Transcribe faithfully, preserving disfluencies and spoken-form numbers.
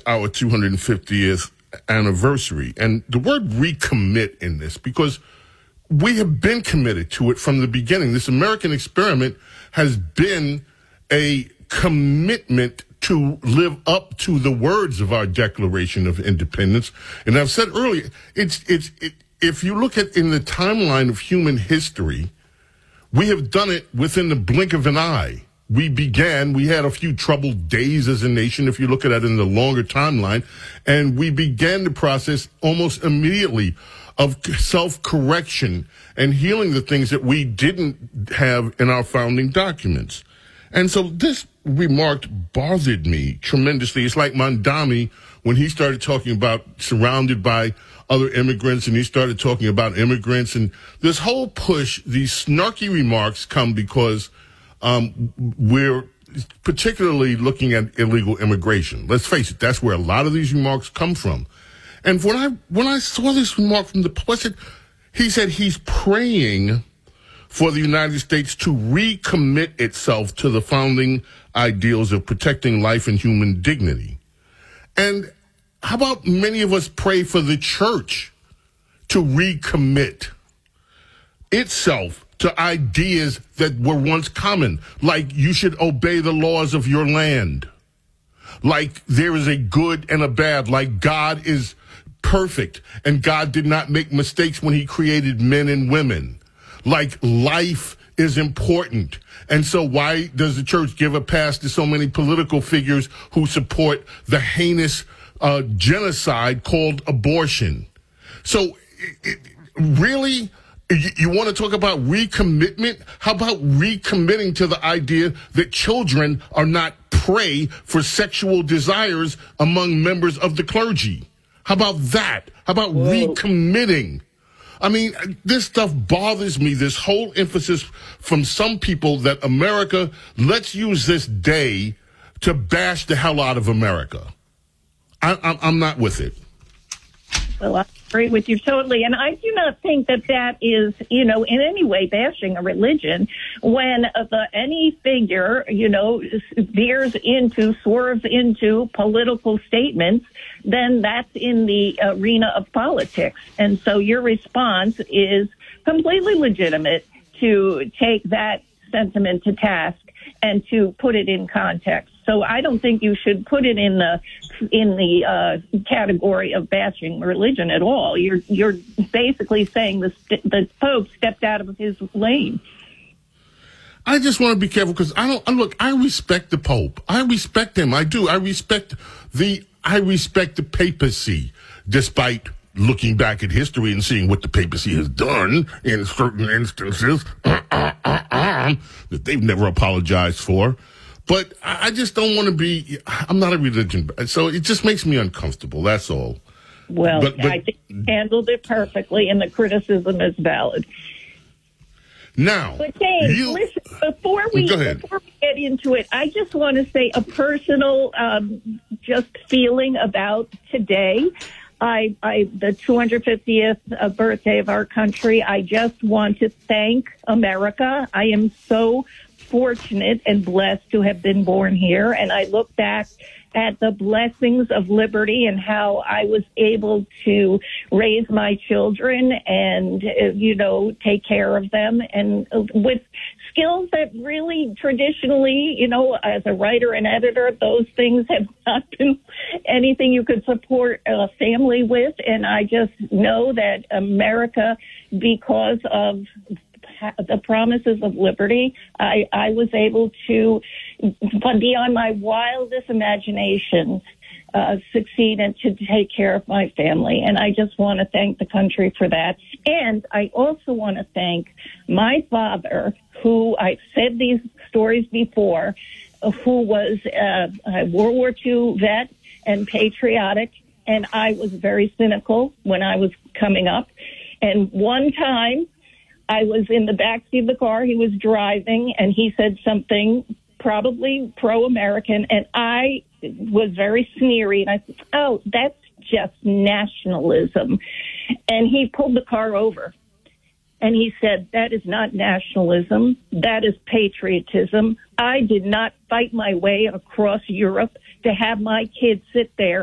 our two hundred fiftieth anniversary. And the word recommit in this, because we have been committed to it from the beginning. This American experiment has been a commitment to live up to the words of our Declaration of Independence. And I've said earlier, it's, it's, it, if you look at in the timeline of human history, we have done it within the blink of an eye. We began, we had a few troubled days as a nation, if you look at it in the longer timeline, and we began the process almost immediately of self-correction and healing the things that we didn't have in our founding documents. And so this remark bothered me tremendously. It's like Mondami when he started talking about surrounded by other immigrants, and he started talking about immigrants. And this whole push, these snarky remarks come because um, we're particularly looking at illegal immigration. Let's face it, that's where a lot of these remarks come from. And when I when I saw this remark from the poet, he said he's praying for the United States to recommit itself to the founding ideals of protecting life and human dignity. And how about many of us pray for the church to recommit itself to ideas that were once common, like you should obey the laws of your land, like there is a good and a bad, like God is perfect and God did not make mistakes when he created men and women. Like life is important. And so why does the church give a pass to so many political figures who support the heinous uh, genocide called abortion? So it, really, you, you want to talk about recommitment? How about recommitting to the idea that children are not prey for sexual desires among members of the clergy? How about that? How about Whoa. recommitting? I mean, this stuff bothers me, this whole emphasis from some people that America, let's use this day to bash the hell out of America. I, I'm, I'm not with it. Well, I agree with you totally. And I do not think that that is, you know, in any way bashing a religion when the, any figure, you know, veers into, swerves into political statements, then that's in the arena of politics. And so your response is completely legitimate to take that sentiment to task and to put it in context. So I don't think you should put it in the in the uh, category of bashing religion at all. You're you're basically saying the the Pope stepped out of his lane. I just want to be careful because I don't look. I respect the Pope. I respect him. I do. I respect the. I respect the papacy, despite looking back at history and seeing what the papacy has done in certain instances that they've never apologized for. But I just don't want to be, I'm not a religion, so it just makes me uncomfortable, that's all. Well, but, but, I think you handled it perfectly, and the criticism is valid. Now, but James, you, listen, before we, go ahead. before we get into it, I just want to say a personal um, just feeling about today. I, I, the two hundred fiftieth birthday of our country, I just want to thank America. I am so fortunate and blessed to have been born here. And I look back at the blessings of liberty and how I was able to raise my children and, uh, you know, take care of them, and uh, with skills that really traditionally, you know, as a writer and editor, those things have not been anything you could support a family with. And I just know that America, because of the promises of liberty, I, I was able to, beyond my wildest imagination, uh, succeed and to take care of my family. And I just want to thank the country for that. And I also want to thank my father, who I've said these stories before, who was uh, a World War Two vet and patriotic. And I was very cynical when I was coming up. And one time, I was in the backseat of the car. He was driving, and he said something probably pro-American, and I was very sneery, and I said, oh, that's just nationalism. And he pulled the car over, and he said, that is not nationalism. That is patriotism. I did not fight my way across Europe to have my kids sit there